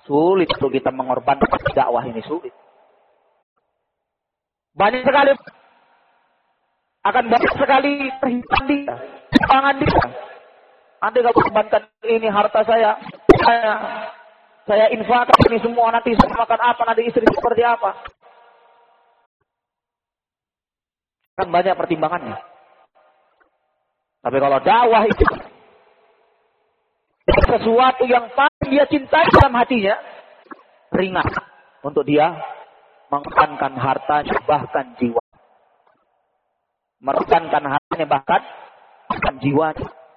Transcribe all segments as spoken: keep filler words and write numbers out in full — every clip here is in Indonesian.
Sulit untuk kita mengorbankan dakwah ini, sulit. Banyak sekali akan banyak sekali perhitungan dia, perhitungan dia. Nanti kalau korbankan ini harta saya, saya, saya infakkan ini semua, nanti saya makan apa, nanti istri seperti apa. Kan banyak pertimbangannya. Tapi kalau dakwah itu sesuatu yang paling dia cintai dalam hatinya, ringan untuk dia mengorbankan harta, bahkan jiwa. Mengorbankan hartanya, bahkan bahkan jiwa.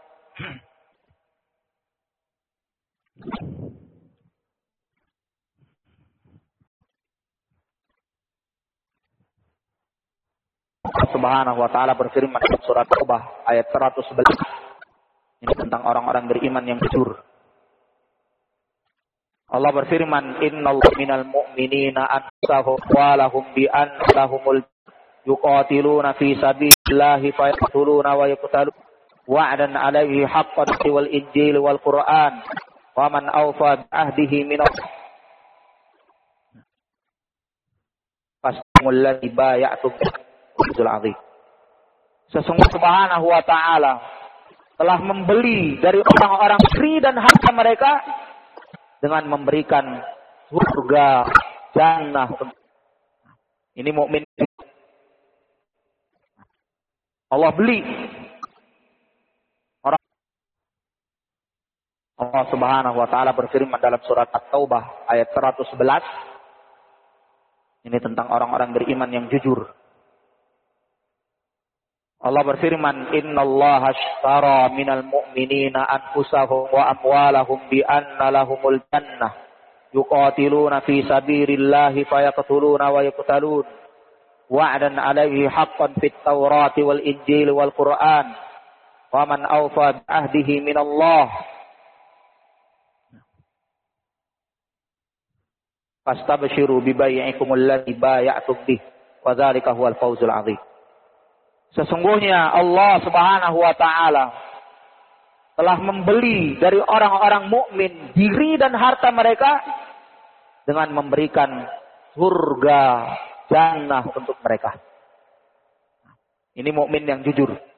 Subhanahu wa ta'ala berfirman dalam surat Taubah ayat seratus sebelas. Ini tentang orang-orang beriman yang jujur. Allah berfirman, "Innallaha minal mu'minina anfusahum wa lahum bi annahumul yuqatiluna fi sabilillahi fayaqtuluna wa yuqtalun wa'dan 'alaihi haqqan wal injil wal qur'an wa man awfa bi ahdihi min fasmul ladzi bay'atum bil 'azim." Sesungguhnya Subhanahu wa ta'ala telah membeli dari orang-orang negeri dan harta mereka dengan memberikan surga, jannah. Ini mukmin. Allah beli orang. Allah Subhanahu wa ta'ala berfirman dalam surat At-Taubah ayat seratus sebelas. Ini tentang orang-orang beriman yang jujur. Allah berfirman, "Innallaha ashtara minal mu'minina anfusahum wa amwalahum bi anna lahumul jannah yuqatiluna fi sabilillahi fayaqtuluna wa yuqtalun wa'dan 'alaihi haqqan fit Taurati wal Injil wal Qur'an wa man awfa bi ahdihi minallah fastabshiru bi bai'ikumul ladzi bay'atum bih wa dzalika huwal fawzul 'adzim." Sesungguhnya Allah Subhanahu wa ta'ala telah membeli dari orang-orang mukmin diri dan harta mereka dengan memberikan surga, jannah untuk mereka. Ini mukmin yang jujur.